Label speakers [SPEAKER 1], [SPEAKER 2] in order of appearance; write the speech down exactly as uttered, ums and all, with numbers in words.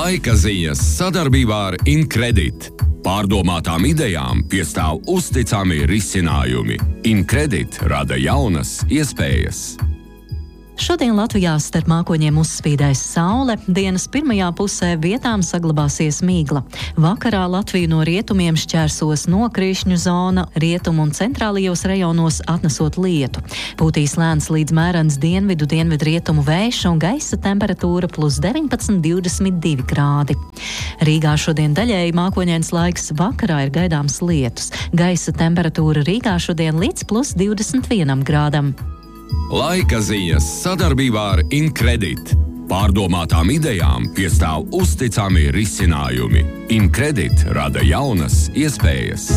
[SPEAKER 1] Laika ziņas sadarbībā ar Incredit. Pārdomātām idejām piestāv uzticami risinājumi. Incredit rada jaunas iespējas.
[SPEAKER 2] Šodien Latvijā starp mākoņiem uzspīdēs saule, dienas pirmajā pusē vietām saglabāsies migla. Vakarā Latviju no rietumiem šķērsos nokrišņu zona, rietumu un centrālajos rajonos atnesot lietu. Pūtīs lēns līdz mērens dienvidu, dienvidu rietumu vējš un gaisa temperatūra plus deviņpadsmit līdz divdesmit divi grādi. Rīgā šodien daļēji mākoņains laiks, vakarā ir gaidāms lietus. Gaisa temperatūra Rīgā šodien līdz plus divdesmit vienam grādam.
[SPEAKER 1] Laika ziņas sadarbībā ar Incredit. Pārdomātām idejām piestāv uzticami risinājumi. Incredit rada jaunas iespējas.